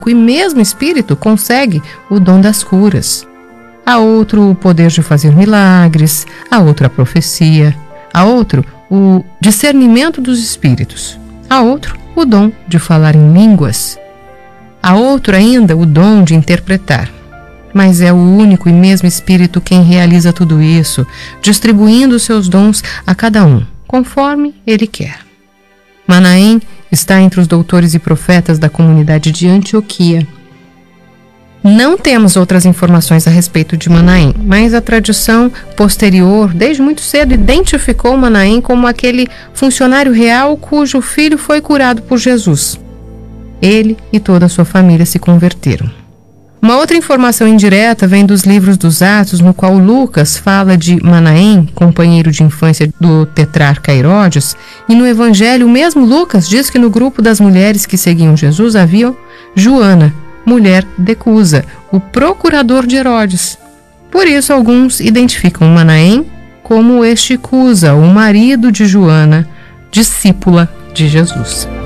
e mesmo espírito consegue o dom das curas. Há outro o poder de fazer milagres, há outro a profecia, há outro o discernimento dos espíritos, há outro o dom de falar em línguas, há outro ainda o dom de interpretar. Mas é o único e mesmo Espírito quem realiza tudo isso, distribuindo seus dons a cada um, conforme ele quer. Manaém está entre os doutores e profetas da comunidade de Antioquia. Não temos outras informações a respeito de Manaém, mas a tradição posterior, desde muito cedo, identificou Manaém como aquele funcionário real cujo filho foi curado por Jesus. Ele e toda a sua família se converteram. Uma outra informação indireta vem dos livros dos Atos, no qual Lucas fala de Manaém, companheiro de infância do tetrarca Herodes, e no Evangelho o mesmo Lucas diz que no grupo das mulheres que seguiam Jesus havia Joana, mulher de Cusa, o procurador de Herodes. Por isso alguns identificam Manaém como este Cusa, o marido de Joana, discípula de Jesus.